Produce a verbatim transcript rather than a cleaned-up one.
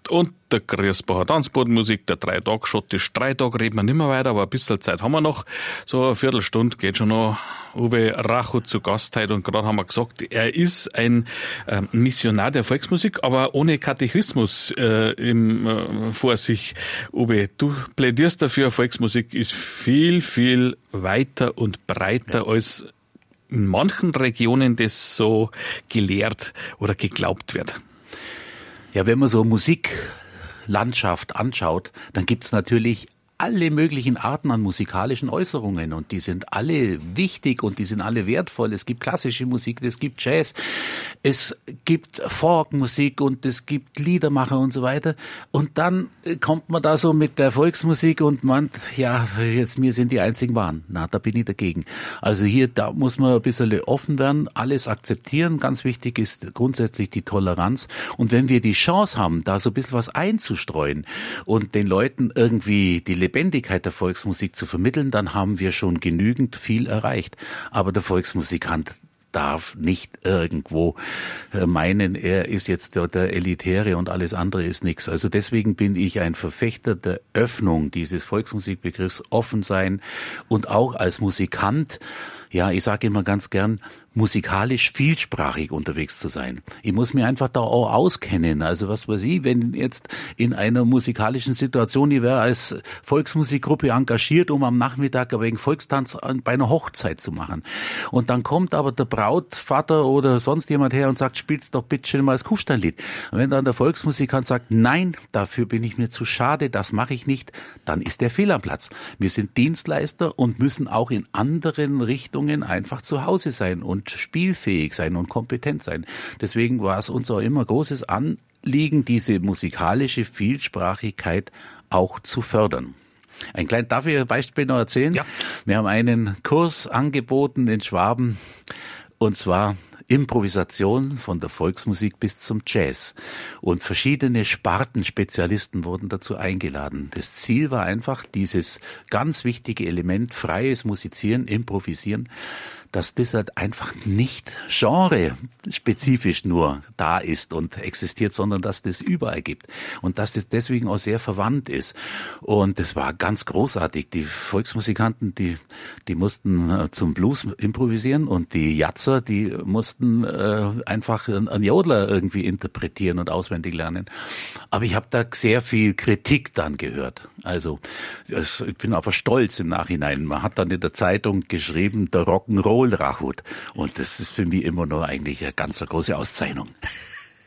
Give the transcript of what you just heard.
und der Griesbacher Tanzbodenmusik, der Drei-Tag-Schott ist drei Tage, reden wir nicht mehr weiter, aber ein bisschen Zeit haben wir noch. So eine Viertelstunde geht schon noch. Uwe Rachut zu Gast heute und gerade haben wir gesagt, er ist ein äh, Missionar der Volksmusik, aber ohne Katechismus äh, im, äh, vor sich. Uwe, du plädierst dafür, Volksmusik ist viel, viel weiter und breiter, ja, als in manchen Regionen das so gelehrt oder geglaubt wird. Ja, wenn man so Musiklandschaft anschaut, dann gibt's natürlich alle möglichen Arten an musikalischen Äußerungen und die sind alle wichtig und die sind alle wertvoll. Es gibt klassische Musik, es gibt Jazz, es gibt Folkmusik und es gibt Liedermacher und so weiter. Und dann kommt man da so mit der Volksmusik und meint, ja, jetzt wir sind die einzigen Wahren. Na, da bin ich dagegen. Also hier, da muss man ein bisschen offen werden, alles akzeptieren. Ganz wichtig ist grundsätzlich die Toleranz. Und wenn wir die Chance haben, da so ein bisschen was einzustreuen und den Leuten irgendwie die Lebendigkeit der Volksmusik zu vermitteln, dann haben wir schon genügend viel erreicht. Aber der Volksmusikant darf nicht irgendwo meinen, er ist jetzt der, der Elitäre und alles andere ist nichts. Also deswegen bin ich ein Verfechter der Öffnung dieses Volksmusikbegriffs, offen sein und auch als Musikant, ja, ich sage immer ganz gern, musikalisch vielsprachig unterwegs zu sein. Ich muss mir einfach da auch auskennen. Also was weiß ich, wenn jetzt in einer musikalischen Situation, ich wäre als Volksmusikgruppe engagiert, um am Nachmittag ein wenig Volkstanz bei einer Hochzeit zu machen. Und dann kommt aber der Brautvater oder sonst jemand her und sagt, spiel's doch bitte schön mal das Kufsteinlied. Und wenn dann der Volksmusikant sagt, nein, dafür bin ich mir zu schade, das mache ich nicht, dann ist der fehl am Platz. Wir sind Dienstleister und müssen auch in anderen Richtungen einfach zu Hause sein und spielfähig sein und kompetent sein. Deswegen war es uns auch immer großes Anliegen, diese musikalische Vielsprachigkeit auch zu fördern. Ein kleines, darf ich ein Beispiel noch erzählen? Ja. Wir haben einen Kurs angeboten in Schwaben, und zwar Improvisation von der Volksmusik bis zum Jazz. Und verschiedene Spartenspezialisten wurden dazu eingeladen. Das Ziel war einfach, dieses ganz wichtige Element, freies Musizieren, Improvisieren, dass das halt einfach nicht genre-spezifisch nur da ist und existiert, sondern dass das überall gibt und dass das deswegen auch sehr verwandt ist. Und das war ganz großartig. Die Volksmusikanten, die die mussten zum Blues improvisieren und die Jatzer, die mussten äh, einfach einen Jodler irgendwie interpretieren und auswendig lernen. Aber ich habe da sehr viel Kritik dann gehört. Also ich bin aber stolz im Nachhinein. Man hat dann in der Zeitung geschrieben, der Rock'n'Roll Rachut. Und das ist für mich immer noch eigentlich eine ganz große Auszeichnung.